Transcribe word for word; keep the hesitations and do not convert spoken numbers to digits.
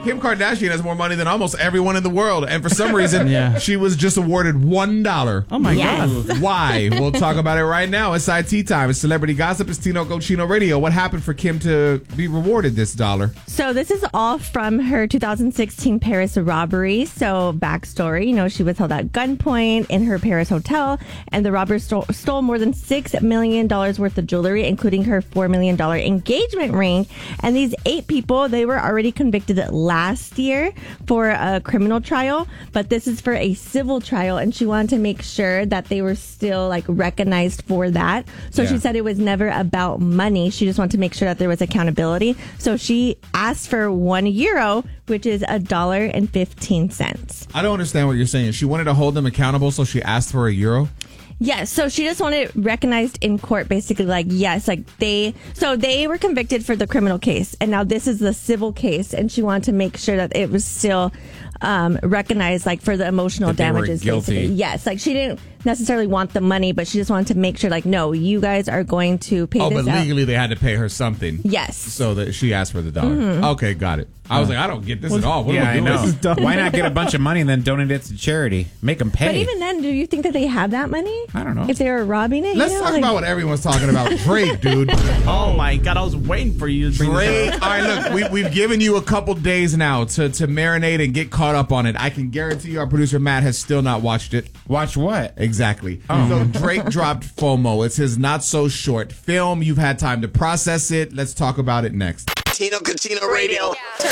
Kim Kardashian has more money than almost everyone in the world, and for some reason, yeah. she was just awarded one dollar. Oh my Yes. God! Why? We'll talk about it right now. It's I T time. It's Celebrity Gossip. It's Tino Cochino Radio. What happened for Kim to be rewarded this dollar? So this is all from her two thousand sixteen Paris robbery. So backstory, you know, she was held at gunpoint in her Paris hotel, and the robbers stole, stole more than six million dollars worth of jewelry, including her four million dollars engagement ring. And these eight people, they were already convicted last year for a criminal trial, but this is for a civil trial, and she wanted to make sure that they were still like recognized for that. So Yeah. she said it was never about money. She just wanted to make sure that there was accountability. So she asked for one euro, which is a dollar and fifteen cents. I don't understand what you're saying. She wanted to hold them accountable, so she asked for a euro? Yes, so she just wanted it recognized in court, basically, like, yes, like they, so they were convicted for the criminal case, and now this is the civil case, and she wanted to make sure that it was still um, recognized, like, for the emotional That they were damages. guilty. Basically. Yes, like, she didn't necessarily want the money, but she just wanted to make sure, like, no, you guys are going to pay Oh, this but out. legally they had to pay her something. Yes. So that she asked for the dollar. Mm-hmm. Okay, got it. I was like, I don't get this at all. What yeah, are we I doing? know. This is dumb. Why not get a bunch of money and then donate it to charity? Make them pay. But even then, do you think that they have that money? I don't know. If they were robbing it? Let's you know? talk like, about what everyone's talking about. Drake, dude. Oh my God! I was waiting for you to bring this Drake. up. All right, look, we, we've given you a couple days now to, to marinate and get caught up on it. I can guarantee you our producer Matt has still not watched it. Watch what? Exactly. So Drake dropped FOMO. It's his not so short film. You've had time to process it. Let's talk about it next. Tino Cochino Radio.